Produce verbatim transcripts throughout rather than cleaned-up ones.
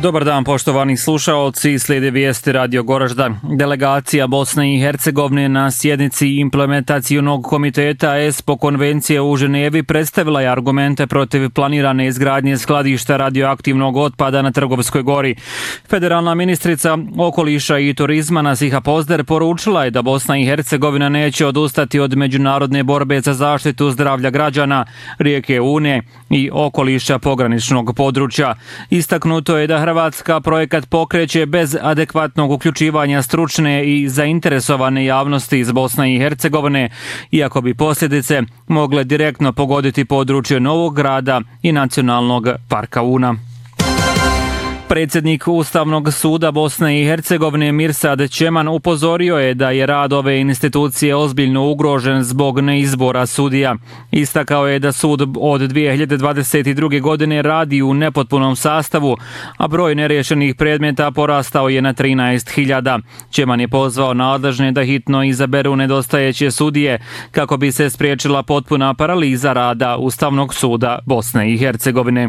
Dobar dan, poštovani slušaoci, slijede vijesti Radio Goražda. Delegacija Bosne i Hercegovine na sjednici implementacionog komiteta ESPO konvencije u Ženevi predstavila je argumente protiv planirane izgradnje skladišta radioaktivnog otpada na Trgovskoj gori. Federalna ministrica okoliša i turizma Nasiha Pozder poručila je da Bosna i Hercegovina neće odustati od međunarodne borbe za zaštitu zdravlja građana, rijeke Une i okoliša pograničnog područja. Istaknuto je da Hrvatska projekat pokreće bez adekvatnog uključivanja stručne i zainteresovane javnosti iz Bosne i Hercegovine, iako bi posljedice mogle direktno pogoditi područje Novog Grada i Nacionalnog parka Una. Predsjednik Ustavnog suda Bosne i Hercegovine Mirsad Čeman upozorio je da je rad ove institucije ozbiljno ugrožen zbog neizbora sudija. Istakao je da sud od dvije hiljade dvadeset druge. godine radi u nepotpunom sastavu, a broj neriješenih predmeta porastao je na trinaest hiljada. Čeman je pozvao nadležne da hitno izaberu nedostajeće sudije kako bi se spriječila potpuna paraliza rada Ustavnog suda Bosne i Hercegovine.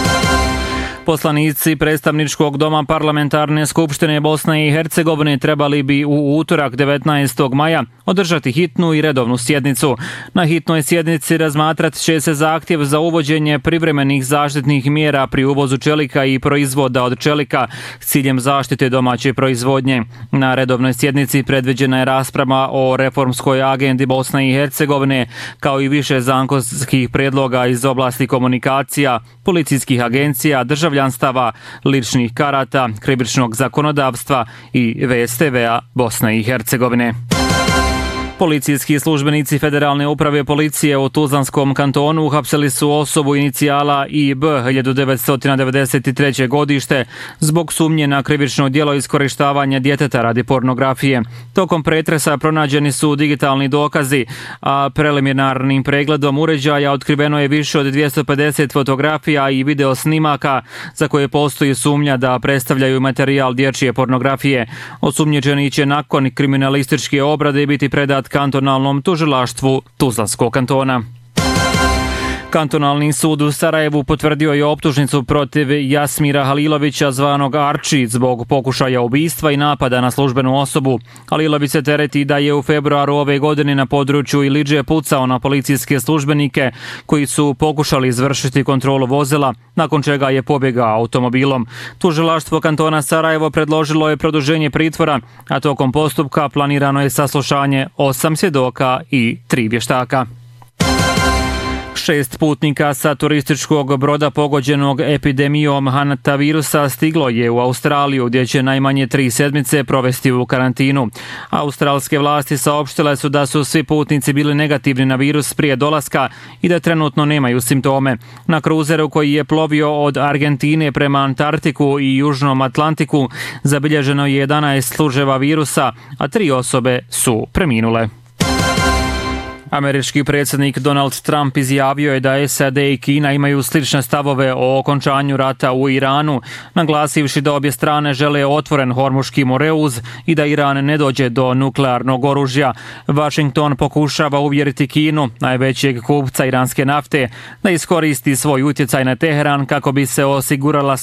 Poslanici predstavničkog doma parlamentarne skupštine Bosne i Hercegovine trebali bi u utorak devetnaestog maja održati hitnu i redovnu sjednicu. Na hitnoj sjednici razmatrat će se zahtjev za uvođenje privremenih zaštitnih mjera pri uvozu čelika i proizvoda od čelika s ciljem zaštite domaće proizvodnje. Na redovnoj sjednici predviđena je rasprava o reformskoj agendi Bosne i Hercegovine, kao i više zakonskih prijedloga iz oblasti komunikacija, policijskih agencija, državljanstava, ličnih karata, krivičnog zakonodavstva i V S T V-a Bosne i Hercegovine. Policijski službenici Federalne uprave policije u Tuzlanskom kantonu uhapsili su osobu inicijala I B hiljadu devetsto devedeset treće. godište zbog sumnje na krivično djelo iskorištavanja djeteta radi pornografije. Tokom pretresa pronađeni su digitalni dokazi, a preliminarnim pregledom uređaja otkriveno je više od dvjesto pedeset fotografija i video snimaka za koje postoji sumnja da predstavljaju materijal dječje pornografije. Osumnjičeni će nakon kriminalističke obrade biti predat kantonalnom tužilaštvu Tuzlanskog kantona. Kantonalni sud u Sarajevu potvrdio je optužnicu protiv Jasmira Halilovića zvanog Arči zbog pokušaja ubistva i napada na službenu osobu. Halilović se tereti da je u februaru ove godine na području Ilidže pucao na policijske službenike koji su pokušali izvršiti kontrolu vozila, nakon čega je pobjegao automobilom. Tužilaštvo kantona Sarajevo predložilo je produženje pritvora, a tokom postupka planirano je saslušanje osam svjedoka i tri vještaka. Šest putnika sa turističkog broda pogođenog epidemijom hantavirusa stiglo je u Australiju, gdje će najmanje tri sedmice provesti u karantinu. Australske vlasti saopštile su da su svi putnici bili negativni na virus prije dolaska i da trenutno nemaju simptome. Na kruzeru koji je plovio od Argentine prema Antarktiku i Južnom Atlantiku zabilježeno je jedanaest slučajeva virusa, a tri osobe su preminule. Američki predsjednik Donald Trump izjavio je da S A D i Kina imaju slične stavove o okončanju rata u Iranu, naglasivši da obje strane žele otvoren Hormuški moreuz i da Iran ne dođe do nuklearnog oružja. Washington pokušava uvjeriti Kinu, najvećeg kupca iranske nafte, da iskoristi svoj utjecaj na Teheran kako bi se osigurala